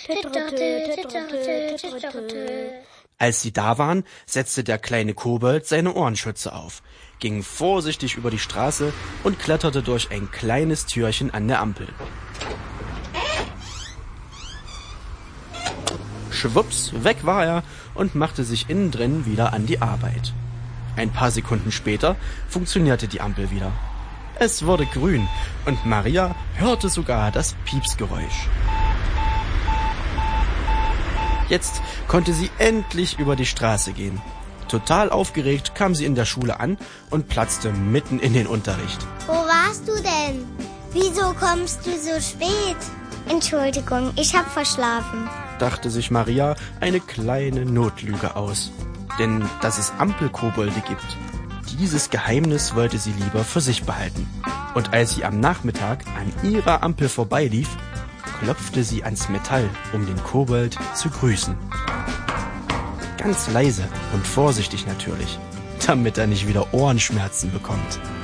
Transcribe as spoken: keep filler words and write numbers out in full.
Als sie da waren, setzte der kleine Kobold seine Ohrenschütze auf, ging vorsichtig über die Straße und kletterte durch ein kleines Türchen an der Ampel. Schwupps, weg war er und machte sich innen drin wieder an die Arbeit. Ein paar Sekunden später funktionierte die Ampel wieder. Es wurde grün und Maria hörte sogar das Piepsgeräusch. Jetzt konnte sie endlich über die Straße gehen. Total aufgeregt kam sie in der Schule an und platzte mitten in den Unterricht. Wo warst du denn? Wieso kommst du so spät? Entschuldigung, ich hab verschlafen, dachte sich Maria eine kleine Notlüge aus. Denn dass es Ampelkobolde gibt, dieses Geheimnis wollte sie lieber für sich behalten. Und als sie am Nachmittag an ihrer Ampel vorbeilief, klopfte sie ans Metall, um den Kobold zu grüßen. Ganz leise und vorsichtig natürlich, damit er nicht wieder Ohrenschmerzen bekommt.